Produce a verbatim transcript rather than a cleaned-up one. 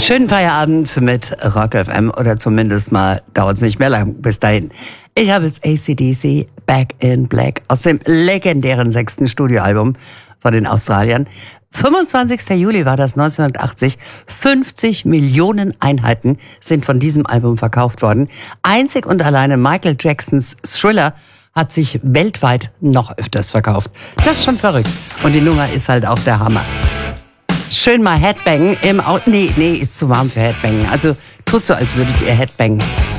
Schönen Feierabend mit Rock F M oder zumindest mal dauert es nicht mehr lang bis dahin. Ich habe jetzt A C D C Back in Black aus dem legendären sechsten Studioalbum von den Australiern. fünfundzwanzigster Juli war das neunzehnhundertachtzig. fünfzig Millionen Einheiten sind von diesem Album verkauft worden. Einzig und alleine Michael Jacksons Thriller hat sich weltweit noch öfters verkauft. Das ist schon verrückt. Und die Nummer ist halt auch der Hammer. Schön mal Headbangen im Auto. Nee, nee, ist zu warm für Headbangen. Also tut so, als würdet ihr Headbangen.